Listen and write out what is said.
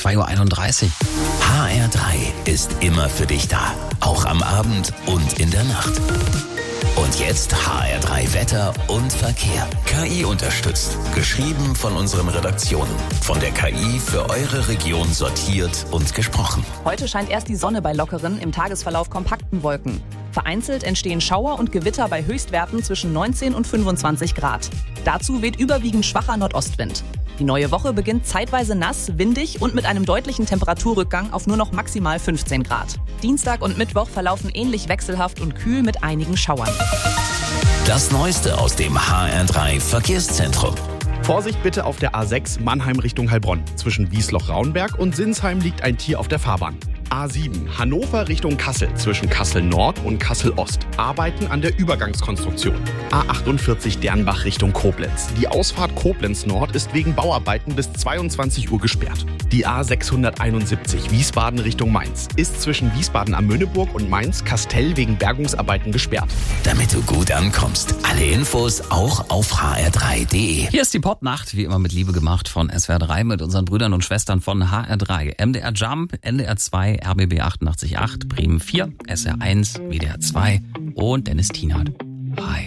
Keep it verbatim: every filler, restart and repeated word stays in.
zwei Uhr einunddreißig. H R drei ist immer für dich da. Auch am Abend und in der Nacht. Und jetzt H R drei Wetter und Verkehr. K I unterstützt. Geschrieben von unseren Redaktionen. Von der K I für eure Region sortiert und gesprochen. Heute scheint erst die Sonne bei lockeren, im Tagesverlauf kompakten Wolken. Vereinzelt entstehen Schauer und Gewitter bei Höchstwerten zwischen neunzehn und fünfundzwanzig Grad. Dazu weht überwiegend schwacher Nordostwind. Die neue Woche beginnt zeitweise nass, windig und mit einem deutlichen Temperaturrückgang auf nur noch maximal fünfzehn Grad. Dienstag und Mittwoch verlaufen ähnlich wechselhaft und kühl mit einigen Schauern. Das Neueste aus dem H R drei Verkehrszentrum. Vorsicht bitte auf der A sechs Mannheim Richtung Heilbronn. Zwischen Wiesloch-Raunberg und Sinsheim liegt ein Tier auf der Fahrbahn. A sieben Hannover Richtung Kassel. Zwischen Kassel Nord und Kassel Ost. Arbeiten an der Übergangskonstruktion. A achtundvierzig Dernbach Richtung Koblenz. Die Ausfahrt Koblenz Nord ist wegen Bauarbeiten bis zweiundzwanzig Uhr gesperrt. Die A sechshunderteinundsiebzig Wiesbaden Richtung Mainz ist zwischen Wiesbaden am Mönneburg und Mainz-Kastell wegen Bergungsarbeiten gesperrt. Damit du gut ankommst. Alle Infos auch auf h r drei punkt d e. Hier ist die Popnacht, wie immer mit Liebe gemacht von S W R drei mit unseren Brüdern und Schwestern von H R drei. M D R Jump, N D R zwei, R B B achtundachtzig Komma acht, Bremen vier, S R eins, W D R zwei und Dennis Tienert. Hi.